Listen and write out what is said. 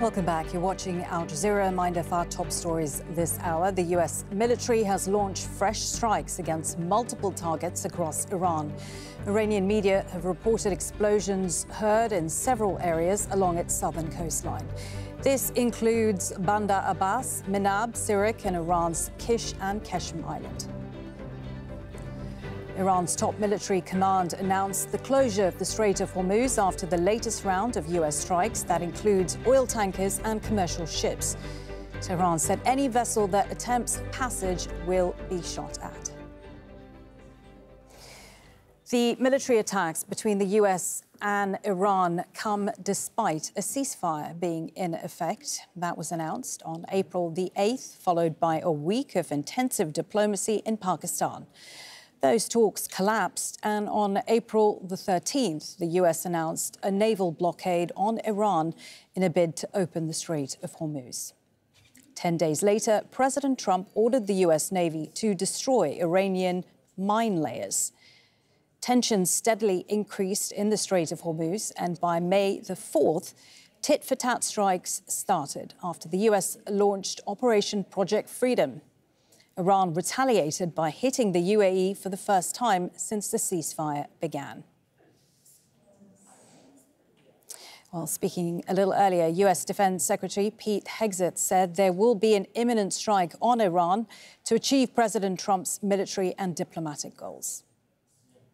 Welcome back. You're watching Al Jazeera. Reminder of our top stories this hour. The US military has launched fresh strikes against multiple targets across Iran. Iranian media have reported explosions heard in several areas along its southern coastline. This includes Bandar Abbas, Minab, Sirik, and Iran's Kish and Keshem Island. Iran's top military command announced the closure of the Strait of Hormuz after the latest round of US strikes that includes oil tankers and commercial ships. Tehran said any vessel that attempts passage will be shot at. The military attacks between the US and Iran come despite a ceasefire being in effect. That was announced on April the 8th, followed by a week of intensive diplomacy in Pakistan. Those talks collapsed, and on April the 13th, the US announced a naval blockade on Iran in a bid to open the Strait of Hormuz. 10 days later, President Trump ordered the US Navy to destroy Iranian mine layers. Tensions steadily increased in the Strait of Hormuz, and by May the 4th, tit-for-tat strikes started after the US launched Operation Project Freedom. Iran retaliated by hitting the UAE for the first time since the ceasefire began. Well, speaking a little earlier, US Defense Secretary Pete Hegseth said there will be an imminent strike on Iran to achieve President Trump's military and diplomatic goals.